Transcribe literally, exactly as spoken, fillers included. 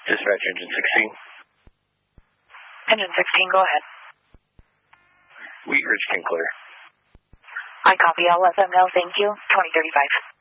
Dispatch engine sixteen. Engine sixteen, go ahead. Wheat Ridge ten clear. I copy. I'll let them know. Thank you. twenty thirty-five.